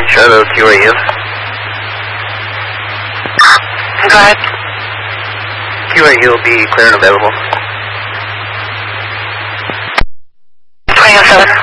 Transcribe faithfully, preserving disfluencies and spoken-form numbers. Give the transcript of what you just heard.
Charlie, Q R U. Go ahead. Q R U will be clear and available. twenty oh seven.